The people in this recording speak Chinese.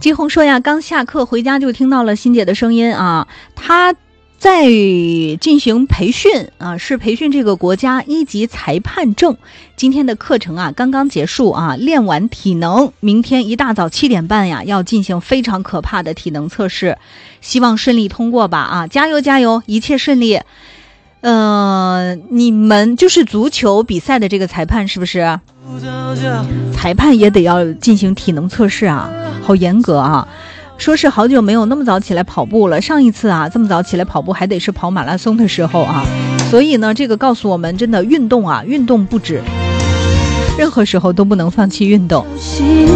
季红说呀，刚下课回家就听到了欣姐的声音啊，她在进行培训啊，是培训这个国家1级裁判证。今天的课程啊刚刚结束啊，练完体能，明天一大早7点半呀要进行非常可怕的体能测试，希望顺利通过吧啊，加油加油，一切顺利。你们就是足球比赛的这个裁判是不是？裁判也得要进行体能测试啊，好严格啊。说是好久没有那么早起来跑步了，上一次啊这么早起来跑步还得是跑马拉松的时候啊。所以呢这个告诉我们，真的运动啊，运动不止，任何时候都不能放弃运动。